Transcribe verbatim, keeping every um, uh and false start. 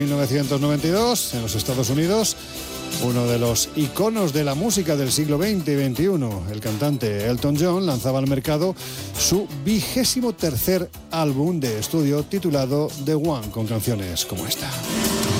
mil novecientos noventa y dos, en los Estados Unidos, uno de los iconos de la música del siglo veinte y veintiuno, el cantante Elton John, lanzaba al mercado su vigésimo tercer álbum de estudio titulado The One, con canciones como esta.